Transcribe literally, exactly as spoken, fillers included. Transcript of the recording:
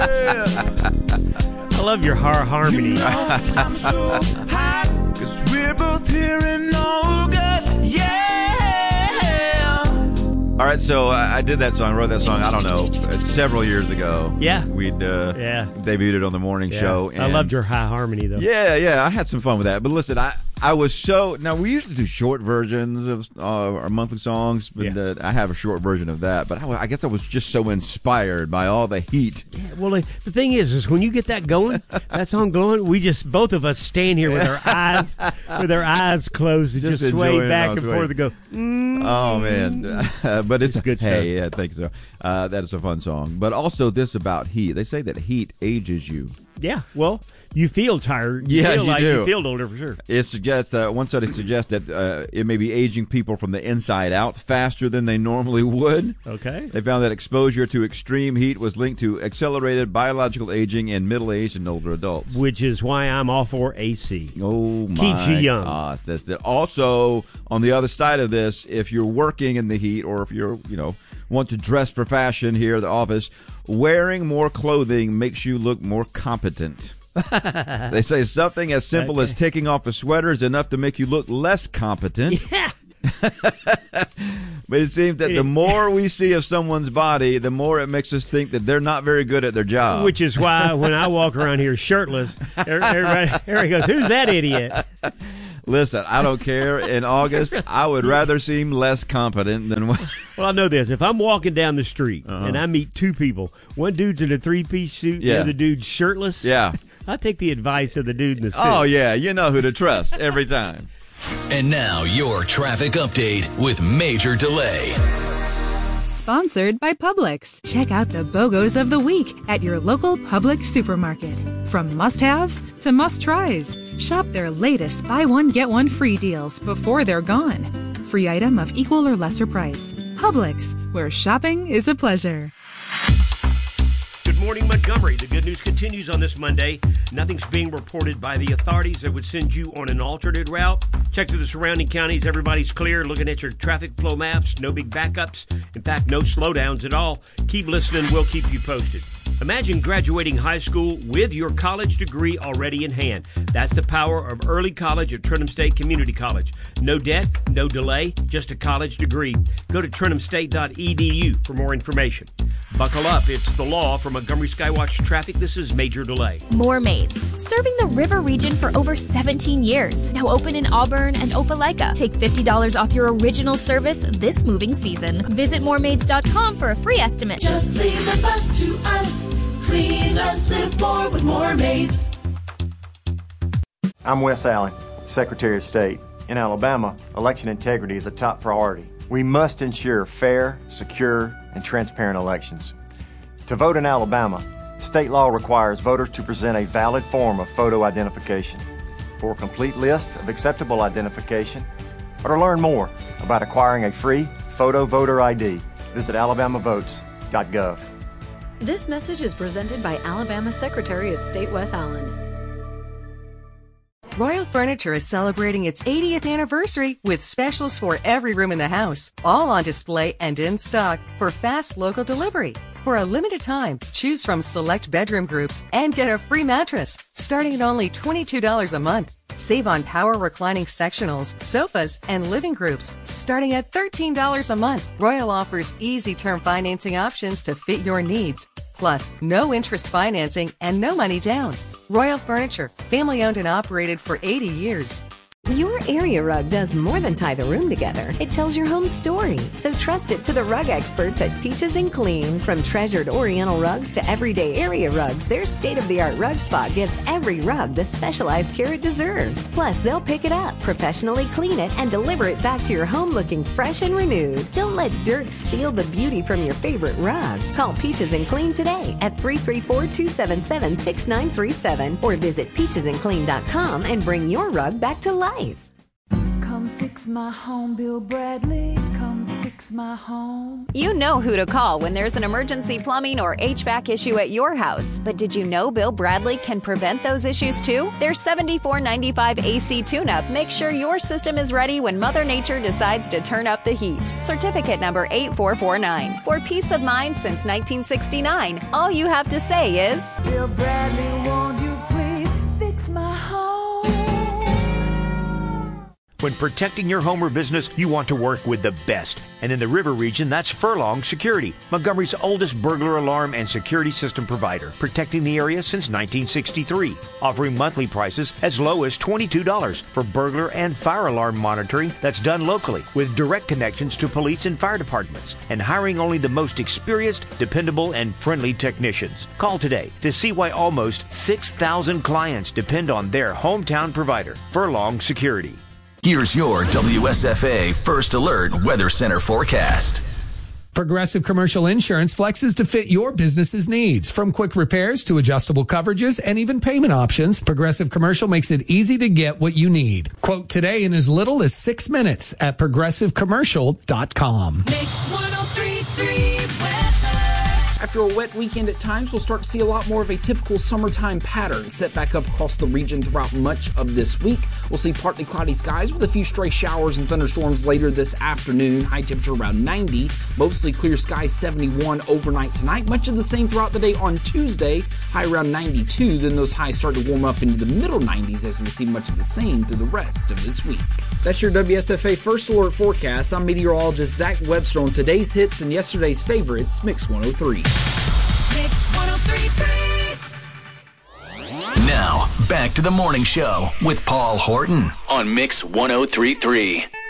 I love your har- harmony. You know, I'm so hot, 'cause we're both here in August, yeah. All right, so I, I did that song, wrote that song, I don't know, uh, several years ago. Yeah. We'd uh, yeah. debuted it on the morning yeah. show. And I loved your high harmony, though. Yeah, yeah, I had some fun with that. But listen, I, I was so... Now, we used to do short versions of uh, our monthly songs, but yeah. uh, I have a short version of that. But I, I guess I was just so inspired by all the heat. Yeah, well, uh, the thing is, is when you get that going, that song going, we just, both of us stand here with our eyes with our eyes closed and just, just sway back and forth and go, mm. Oh, man. But it's, it's good stuff. Hey, yeah, thank you, sir. Uh, that is a fun song. But also this about heat. They say that heat ages you. Yeah, well... You feel tired. You yeah, feel you like do. You feel older for sure. It suggests uh, one study suggests that uh, it may be aging people from the inside out faster than they normally would. Okay. They found that exposure to extreme heat was linked to accelerated biological aging in middle-aged and older adults. Which is why I'm all for A C. Oh my! Keeps you young. Gosh, that's that. Also, on the other side of this, if you're working in the heat, or if you're, you know, want to dress for fashion here at the office, wearing more clothing makes you look more competent. They say something as simple okay. as taking off a sweater is enough to make you look less competent. Yeah. But it seems that the more we see of someone's body, the more it makes us think that they're not very good at their job. Which is why when I walk around here shirtless, everybody, everybody goes, "Who's that idiot?" Listen, I don't care. In August, I would rather seem less competent than... Well, I know this. If I'm walking down the street uh-huh. and I meet two people, one dude's in a three-piece suit, yeah. the other dude's shirtless, yeah. I take the advice of the dude in the suit. Oh, yeah. You know who to trust every time. And now, your traffic update with Major Delay. Sponsored by Publix. Check out the BOGOs of the week at your local Publix supermarket. From must-haves to must-tries. Shop their latest buy one, get one free deals before they're gone. Free item of equal or lesser price. Publix, where shopping is a pleasure. Good morning, Montgomery. The good news continues on this Monday. Nothing's being reported by the authorities that would send you on an alternate route. Check to the surrounding counties. Everybody's clear. Looking at your traffic flow maps. No big backups. In fact, no slowdowns at all. Keep listening. We'll keep you posted. Imagine graduating high school with your college degree already in hand. That's the power of early college at Trenton State Community College. No debt, no delay, just a college degree. Go to trenton state dot e d u for more information. Buckle up. It's the law. From Montgomery Skywatch Traffic, this is Major Delay. More Maids, serving the river region for over seventeen years. Now open in Auburn and Opelika. Take fifty dollars off your original service this moving season. Visit more maids dot com for a free estimate. Just leave the bus to us. Clean us, live more with More Maids. I'm Wes Allen, Secretary of State. In Alabama, election integrity is a top priority. We must ensure fair, secure, and transparent elections. To vote in Alabama, state law requires voters to present a valid form of photo identification. For a complete list of acceptable identification, or to learn more about acquiring a free photo voter I D, visit alabama votes dot gov. This message is presented by Alabama Secretary of State Wes Allen. Royal Furniture is celebrating its eightieth anniversary with specials for every room in the house, all on display and in stock for fast local delivery. For a limited time, choose from select bedroom groups and get a free mattress, starting at only twenty-two dollars a month. Save on power reclining sectionals, sofas, and living groups, starting at thirteen dollars a month. Royal offers easy term financing options to fit your needs. Plus, no interest financing and no money down. Royal Furniture, family owned and operated for eighty years. Your area rug does more than tie the room together. It tells your home story. So trust it to the rug experts at Peaches and Clean. From treasured Oriental rugs to everyday area rugs, their state-of-the-art rug spot gives every rug the specialized care it deserves. Plus, they'll pick it up, professionally clean it, and deliver it back to your home looking fresh and renewed. Don't let dirt steal the beauty from your favorite rug. Call Peaches and Clean today at three three four, two seven seven, six nine three seven or visit peaches and clean dot com and bring your rug back to life. Come fix my home, Bill Bradley. Come fix fix my home. You know who to call when there's an emergency plumbing or H V A C issue at your house. But did you know Bill Bradley can prevent those issues too? Their seventy-four ninety-five A C tune-up makes sure your system is ready when Mother Nature decides to turn up the heat. Certificate number eight four four nine. For peace of mind since nineteen sixty-nine, all you have to say is, Bill Bradley, won't you please fix my home? When protecting your home or business, you want to work with the best. And in the River region, that's Furlong Security, Montgomery's oldest burglar alarm and security system provider, protecting the area since nineteen sixty-three, offering monthly prices as low as twenty-two dollars for burglar and fire alarm monitoring that's done locally, with direct connections to police and fire departments, and hiring only the most experienced, dependable, and friendly technicians. Call today to see why almost six thousand clients depend on their hometown provider, Furlong Security. Here's your W S F A First Alert Weather Center forecast. Progressive Commercial Insurance flexes to fit your business's needs. From quick repairs to adjustable coverages and even payment options, Progressive Commercial makes it easy to get what you need. Quote today in as little as six minutes at progressive commercial dot com. Mix one oh three point three After a wet weekend at times, we'll start to see a lot more of a typical summertime pattern set back up across the region throughout much of this week. We'll see partly cloudy skies with a few stray showers and thunderstorms later this afternoon. High temperature around ninety. Mostly clear skies, seventy-one overnight tonight. Much of the same throughout the day on Tuesday. High around ninety-two. Then those highs start to warm up into the middle nineties as we see much of the same through the rest of this week. That's your W S F A First Alert forecast. I'm meteorologist Zach Webster on today's hits and yesterday's favorites, Mix one oh three. Mix one oh three point three. Now, back to the morning show with Paul Horton on Mix one oh three point three.